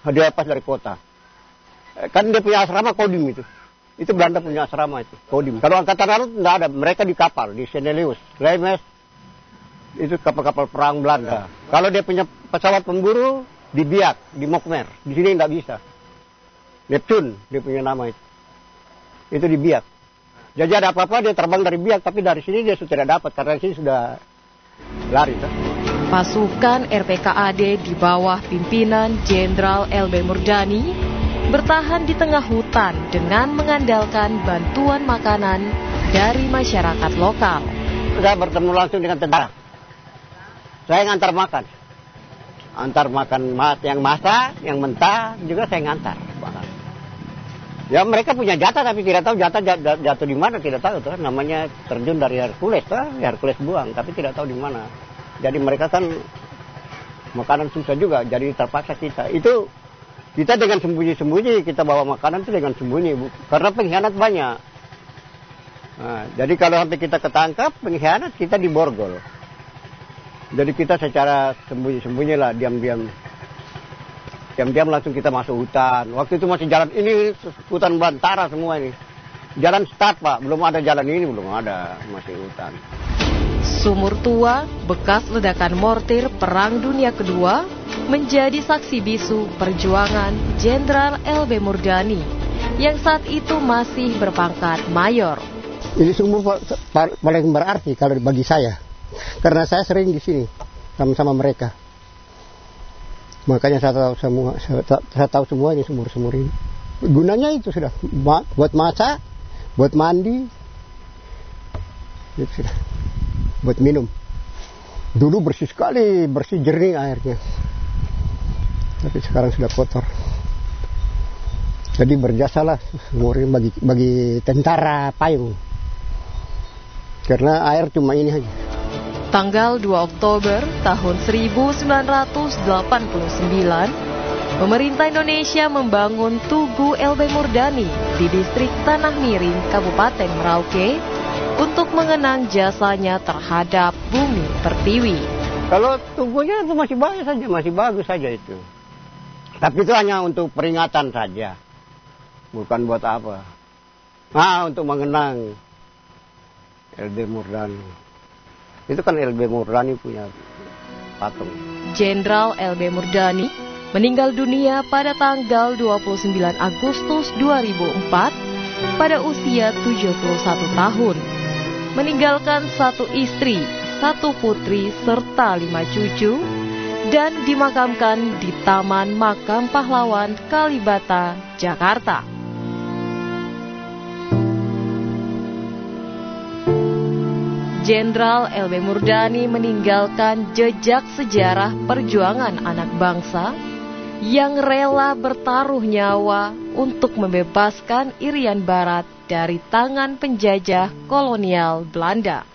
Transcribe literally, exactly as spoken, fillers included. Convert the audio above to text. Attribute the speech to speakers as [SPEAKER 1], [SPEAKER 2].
[SPEAKER 1] dia lepas dari kota. Kan dia punya asrama Kodim itu. Itu Belanda punya asrama itu, Kodim. Kalau Angkatan Laut nggak ada, mereka di kapal, di Sennelius, Lemes, itu kapal-kapal perang Belanda. Kalau dia punya pesawat pemburu, di Biak, di Mokmer. Di sini nggak bisa. Neptune, dia punya nama itu. Itu di Biak. Jadi ada apa-apa dia terbang dari Biak, tapi dari sini dia sudah tidak dapat, karena di sini sudah lari. Kan?
[SPEAKER 2] Pasukan R P K A D di bawah pimpinan Jenderal L B Murdani bertahan di tengah hutan dengan mengandalkan bantuan makanan dari masyarakat lokal.
[SPEAKER 1] Saya bertemu langsung dengan tentara. Saya ngantar makan. Antar makan yang masak, yang mentah, juga saya ngantar. Ya mereka punya jatah tapi tidak tahu jatah jatuh di mana, tidak tahu tuh. Namanya terjun dari Hercules, tuh, Hercules buang, tapi tidak tahu di mana. Jadi mereka kan makanan susah juga, jadi terpaksa kita. Itu kita dengan sembunyi-sembunyi kita bawa makanan itu dengan sembunyi, Bu. Karena pengkhianat banyak. Nah, jadi kalau sampai kita ketangkap pengkhianat kita diborgol. Jadi kita secara sembunyi-sembunyi lah, diam-diam. Diam-diam langsung kita masuk hutan. Waktu itu masih jalan, ini hutan belantara semua ini. Jalan start Pak, belum ada jalan ini, belum ada, masih hutan.
[SPEAKER 2] Sumur tua, bekas ledakan mortir Perang Dunia Kedua, menjadi saksi bisu perjuangan Jenderal L B Murdani, yang saat itu masih berpangkat mayor.
[SPEAKER 1] Ini sumur paling berarti kalau bagi saya, karena saya sering di sini, sama-sama mereka. Makanya saya tahu semua, saya, saya tahu semua ini sumur-sumur ini. Gunanya itu sudah buat masak, buat mandi, itu sudah buat minum. Dulu bersih sekali, bersih jernih airnya. Tapi sekarang sudah kotor. Jadi berjasalah sumur ini bagi bagi tentara payung. Karena air cuma ini aja.
[SPEAKER 2] Tanggal dua Oktober tahun seribu sembilan ratus delapan puluh sembilan, pemerintah Indonesia membangun Tugu L B Murdani di distrik Tanah Miring, Kabupaten Merauke, untuk mengenang jasanya terhadap bumi pertiwi.
[SPEAKER 1] Kalau tubuhnya itu masih bagus saja, masih bagus saja itu. Tapi itu hanya untuk peringatan saja, bukan buat apa. Nah, untuk mengenang L B Murdani. Itu kan L B Murdani punya patung.
[SPEAKER 2] Jenderal L B Murdani meninggal dunia pada tanggal dua puluh sembilan Agustus dua ribu empat pada usia tujuh puluh satu tahun. Meninggalkan satu istri, satu putri, serta lima cucu, dan dimakamkan di Taman Makam Pahlawan Kalibata, Jakarta. Jenderal L B Murdani meninggalkan jejak sejarah perjuangan anak bangsa yang rela bertaruh nyawa untuk membebaskan Irian Barat dari tangan penjajah kolonial Belanda.